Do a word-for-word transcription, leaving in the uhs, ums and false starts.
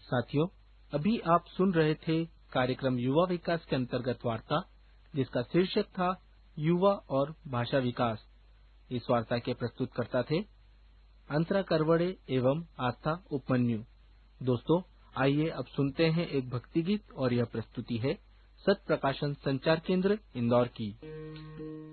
साथियों, अभी आप सुन रहे थे कार्यक्रम युवा विकास के अंतर्गत वार्ता, जिसका शीर्षक था युवा और भाषा विकास। इस वार्ता के प्रस्तुतकर्ता थे अंतरा करवड़े एवं आस्था उपमन्यु। दोस्तों, आइए अब सुनते हैं एक भक्ति गीत और यह प्रस्तुति है सत प्रकाशन संचार केंद्र इंदौर की।